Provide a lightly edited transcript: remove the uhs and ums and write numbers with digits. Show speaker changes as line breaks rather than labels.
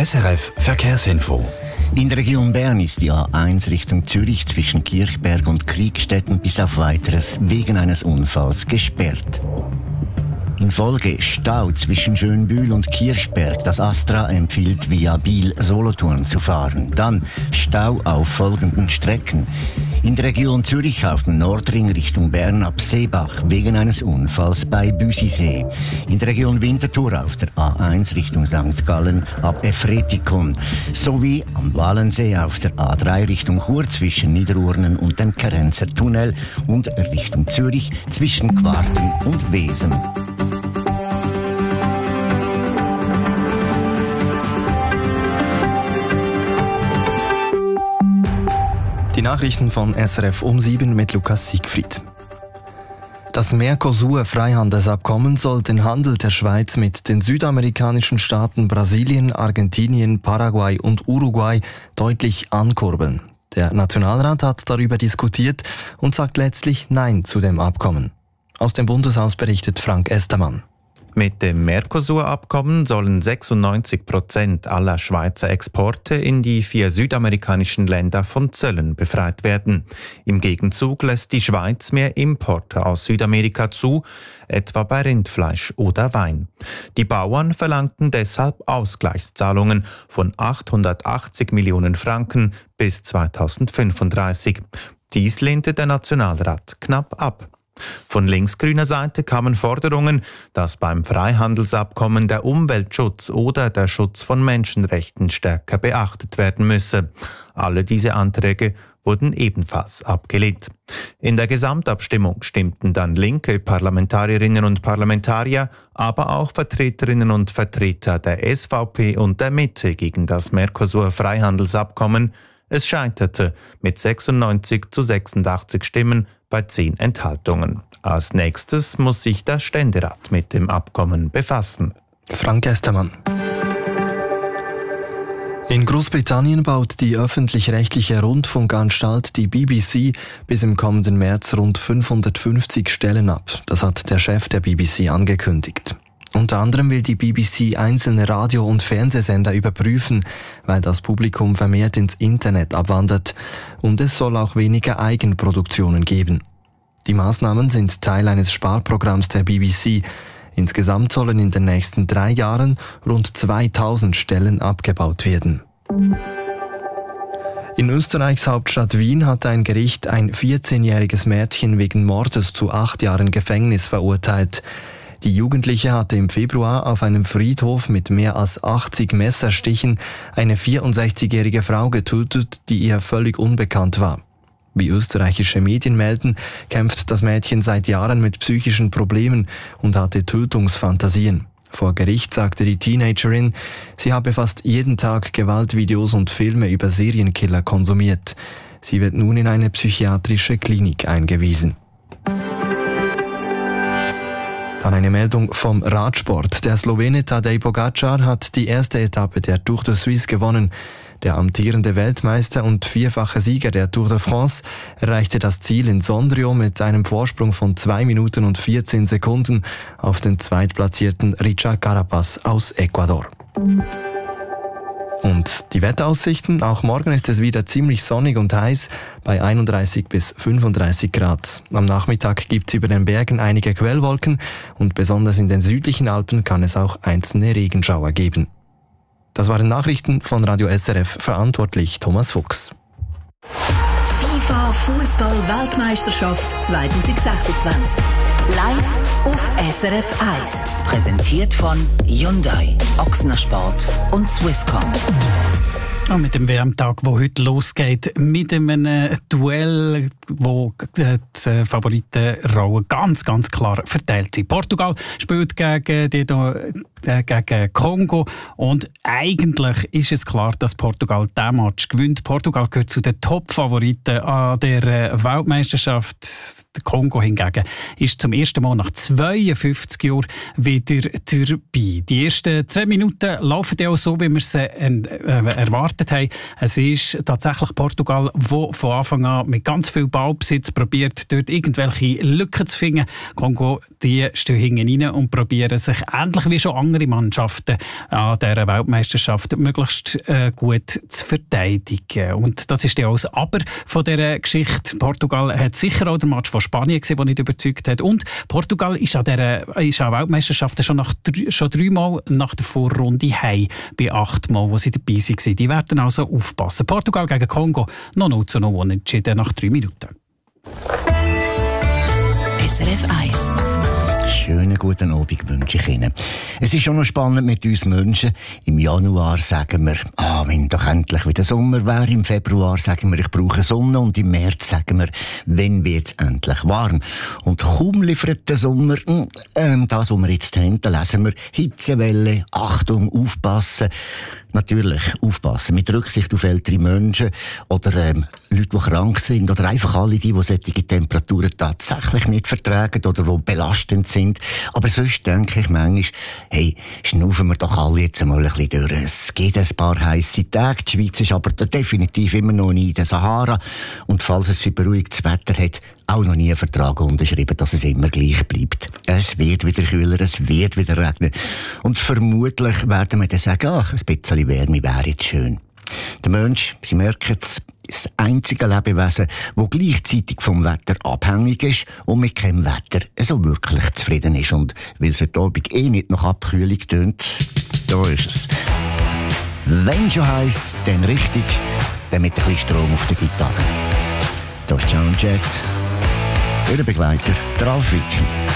SRF Verkehrsinfo.
In der Region Bern ist die A1 Richtung Zürich zwischen Kirchberg und Kriegstetten bis auf Weiteres wegen eines Unfalls gesperrt. In Folge Stau zwischen Schönbühl und Kirchberg. Das Astra empfiehlt via Biel-Solothurn zu fahren. Dann Stau auf folgenden Strecken. In der Region Zürich auf dem Nordring Richtung Bern ab Seebach wegen eines Unfalls bei Büsisee. In der Region Winterthur auf der A1 Richtung St. Gallen ab Efretikon. Sowie am Walensee auf der A3 Richtung Chur zwischen Niederurnen und dem Kerenzer Tunnel und Richtung Zürich zwischen Quarten und Wesen.
Die Nachrichten von SRF um 7 mit Lukas Siegfried. Das Mercosur-Freihandelsabkommen soll den Handel der Schweiz mit den südamerikanischen Staaten Brasilien, Argentinien, Paraguay und Uruguay deutlich ankurbeln. Der Nationalrat hat darüber diskutiert und sagt letztlich Nein zu dem Abkommen. Aus dem Bundeshaus berichtet Frank Estermann.
Mit dem Mercosur-Abkommen sollen 96% aller Schweizer Exporte in die 4 südamerikanischen Länder von Zöllen befreit werden. Im Gegenzug lässt die Schweiz mehr Importe aus Südamerika zu, etwa bei Rindfleisch oder Wein. Die Bauern verlangten deshalb Ausgleichszahlungen von 880 Millionen Franken bis 2035. Dies lehnte der Nationalrat knapp ab. Von linksgrüner Seite kamen Forderungen, dass beim Freihandelsabkommen der Umweltschutz oder der Schutz von Menschenrechten stärker beachtet werden müsse. Alle diese Anträge wurden ebenfalls abgelehnt. In der Gesamtabstimmung stimmten dann linke Parlamentarierinnen und Parlamentarier, aber auch Vertreterinnen und Vertreter der SVP und der Mitte gegen das Mercosur-Freihandelsabkommen. Es scheiterte mit 96 zu 86 Stimmen bei 10 Enthaltungen. Als nächstes muss sich der Ständerat mit dem Abkommen befassen.
Frank Estermann. In Großbritannien baut die öffentlich-rechtliche Rundfunkanstalt, die BBC, bis im kommenden März rund 550 Stellen ab. Das hat der Chef der BBC angekündigt. Unter anderem will die BBC einzelne Radio- und Fernsehsender überprüfen, weil das Publikum vermehrt ins Internet abwandert. Und es soll auch weniger Eigenproduktionen geben. Die Maßnahmen sind Teil eines Sparprogramms der BBC. Insgesamt sollen in den nächsten 3 Jahren rund 2000 Stellen abgebaut werden. In Österreichs Hauptstadt Wien hat ein Gericht ein 14-jähriges Mädchen wegen Mordes zu 8 Jahren Gefängnis verurteilt. Die Jugendliche hatte im Februar auf einem Friedhof mit mehr als 80 Messerstichen eine 64-jährige Frau getötet, die ihr völlig unbekannt war. Wie österreichische Medien melden, kämpft das Mädchen seit Jahren mit psychischen Problemen und hatte Tötungsfantasien. Vor Gericht sagte die Teenagerin, sie habe fast jeden Tag Gewaltvideos und Filme über Serienkiller konsumiert. Sie wird nun in eine psychiatrische Klinik eingewiesen. Dann eine Meldung vom Radsport. Der Slowene Tadej Pogačar hat die erste Etappe der Tour de Suisse gewonnen. Der amtierende Weltmeister und 4-fache Sieger der Tour de France erreichte das Ziel in Sondrio mit einem Vorsprung von 2 Minuten und 14 Sekunden auf den zweitplatzierten Richard Carapaz aus Ecuador. Und die Wetteraussichten, auch morgen ist es wieder ziemlich sonnig und heiß bei 31 bis 35 Grad. Am Nachmittag gibt es über den Bergen einige Quellwolken und besonders in den südlichen Alpen kann es auch einzelne Regenschauer geben. Das waren Nachrichten von Radio SRF, verantwortlich Thomas Fuchs.
Die FIFA Fußball-Weltmeisterschaft 2026. Live auf SRF 1. Präsentiert von Hyundai, Ochsner Sport und Swisscom.
Und mit dem WM-Tag, der heute losgeht, mit einem Duell, wo die Favoritenrollen ganz, ganz klar verteilt sind. Portugal spielt gegen Kongo und eigentlich ist es klar, dass Portugal diesen Match gewinnt. Portugal gehört zu den Top-Favoriten an der Weltmeisterschaft. Der Kongo hingegen ist zum ersten Mal nach 52 Jahren wieder dabei. Die ersten 2 Minuten laufen ja auch so, wie wir es erwartet haben. Es ist tatsächlich Portugal, das von Anfang an mit ganz viel Ball Ballbesitz, probiert dort irgendwelche Lücken zu finden. Kongo, die stehen hinten rein und probieren sich ähnlich wie schon andere Mannschaften an dieser Weltmeisterschaft möglichst gut zu verteidigen. Und das ist ja auch das Aber von dieser Geschichte. Portugal hat sicher auch den Match von Spanien gesehen, der nicht überzeugt hat. Und Portugal ist an Weltmeisterschaften schon 3 Mal nach der Vorrunde heim, bei 8 Mal, wo sie dabei waren. Die werden also aufpassen. Portugal gegen Kongo noch 0:0 unentschieden nach 3 Minuten.
SRF 1.
Schönen guten Abend wünsche ich Ihnen. Es ist schon noch spannend mit uns Menschen. Im Januar sagen wir, wenn doch endlich wieder Sommer wäre. Im Februar sagen wir, ich brauche Sonne. Und im März sagen wir, wenn wird es endlich warm. Und kaum liefert der Sommer das, was wir jetzt haben, da lesen wir Hitzewelle, Achtung, aufpassen. Natürlich aufpassen, mit Rücksicht auf ältere Menschen oder Leute, die krank sind oder einfach alle die solche Temperaturen tatsächlich nicht vertragen oder die belastend sind. Aber sonst denke ich manchmal, hey, schnaufen wir doch alle jetzt einmal ein bisschen durch. Es gibt ein paar heisse Tage, die Schweiz ist aber definitiv immer noch nie in der Sahara und falls es sie beruhigtes Wetter hat, auch noch nie einen Vertrag unterschrieben, dass es immer gleich bleibt. Es wird wieder kühler, es wird wieder regnen. Und vermutlich werden wir dann sagen, ein bisschen Wärme wäre jetzt schön. Der Mensch, Sie merken es, ist das einzige Lebewesen, das gleichzeitig vom Wetter abhängig ist und mit keinem Wetter so wirklich zufrieden ist. Und weil es heute Abend nicht nach Abkühlung tönt, da ist es. Wenn schon heiß, dann richtig, dann mit ein bisschen Strom auf der Gitarre. Da ist John Jett. Ihr Begleiter, der Ralf Wicki.